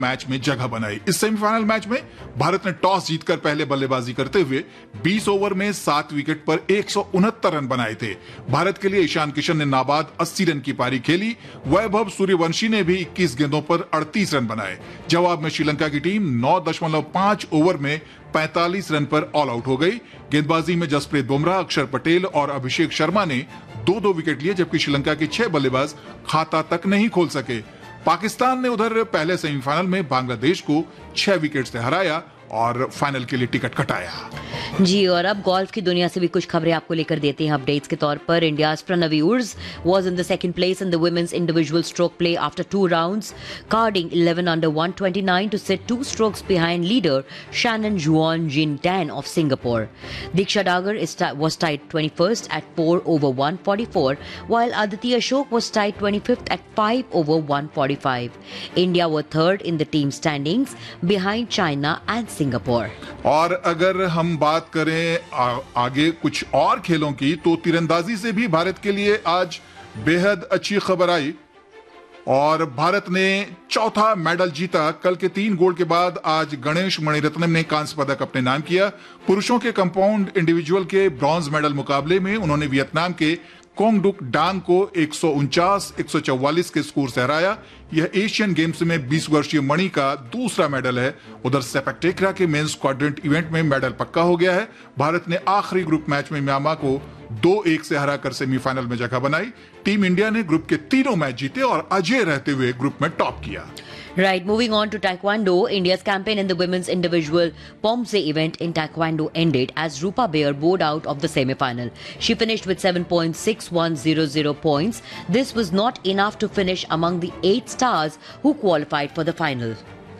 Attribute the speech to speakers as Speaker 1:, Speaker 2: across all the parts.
Speaker 1: Match में जगह बनाई। इस सेमीफाइनल मैच में भारत ने टॉस जीतकर पहले बल्लेबाजी करते हुए 20 ओवर में 7 विकेट पर 169 रन बनाए थे। भारत के लिए ईशान किशन ने नाबाद 80 रन की पारी खेली। वैभव सूर्यवंशी ने भी 21 गेंदों पर 38 रन बनाए। जवाब में श्रीलंका की टीम 9.5 ओवर में 45 रन पर ऑल आउट हो गई। गेंदबाजी में जसप्रीत बुमराह, अक्षर पटेल और अभिषेक शर्मा ने 2-2 विकेट लिए, जबकि श्रीलंका के 6 बल्लेबाज खाता तक नहीं खोल सके। पाकिस्तान ने उधर पहले सेमीफाइनल में बांग्लादेश को 6 विकेट से हराया और फाइनल के लिए टिकट कटाया।
Speaker 2: जी, और अब गोल्फ की दुनिया से भी कुछ खबरें आपको लेकर देते हैं अपडेट्स के तौर पर। India's Pranavi Urja was in the second place in the women's individual stroke play after 2 rounds, carding 11 under 129 to sit 2 strokes behind leader Shannon Juan Jin Tan of Singapore. Diksha Dagar was tied 21st at 4 over 144, while Aditi Ashok was tied 25th at 5 over 145. India were third in the team standings behind China and Singapore.
Speaker 1: और अगर हम बात करें आगे कुछ और खेलों की, तो तीरंदाजी से भी भारत के लिए आज बेहद अच्छी खबर आई और भारत ने चौथा मेडल जीता। कल के 3 गोल्ड के बाद आज गणेश मणिरत्नम ने कांस्य पदक अपने नाम किया। पुरुषों के कंपाउंड इंडिविजुअल के ब्रॉन्ज मेडल मुकाबले में उन्होंने वियतनाम के कोंग डुक डांग को 149-144 के स्कोर से हराया। यह एशियन गेम्स में 20 वर्षीय मणि का दूसरा मेडल है। उधर सेपक टेकरा के मेंस क्वाड्रेंट इवेंट में मेडल पक्का हो गया है। भारत ने आखिरी ग्रुप मैच में म्यांमार को 2-1 से हराकर सेमीफाइनल में जगह बनाई। टीम इंडिया ने ग्रुप के तीनों मैच जीते और अजेय रहते हुए ग्रुप में टॉप किया।
Speaker 2: Right, moving on to Taekwondo, India's campaign in the women's individual Pomse event in Taekwondo ended as Rupa Baer bowed out of the semi-final. She finished with 7.6100 points. This was not enough to finish among the 8 stars who qualified for the final.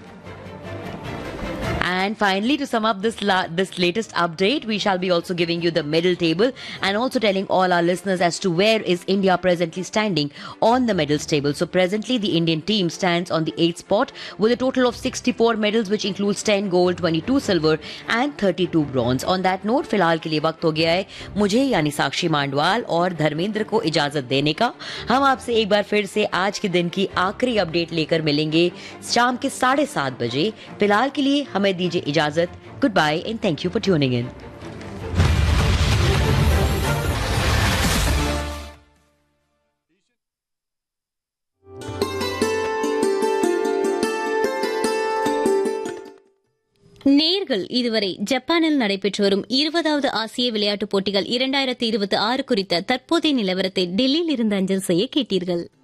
Speaker 2: And finally, to sum up this latest update, we shall be also giving you the medal table and also telling all our listeners as to where is India presently standing on the medals table. So presently, the Indian team stands on the 8th spot with a total of 64 medals, which includes 10 gold, 22 silver and 32 bronze. On that note, फिलहाल के लिए वक्त हो गया है मुझे यानी साक्षी मांडवाल और धर्मेंद्र को इजाजत देने का। हम आपसे एक बार फिर से आज के दिन की आखिरी अपडेट लेकर मिलेंगे शाम के 7:30 बजे। फिलहाल के लिए हमें दीजिए इजाजत। Good bye and thank you for tuning in.
Speaker 3: நேர்கள் இதுவரை ஜப்பானில் நடைபெற்று வரும் 20வது ஆசிய விளையாட்டுப் போட்டிகள் 2026 குறித்த தற்போதைய நிலவரத்தை டெல்லியில் இருந்து அஞ்சல் செய்ய கேட்டீர்கள்.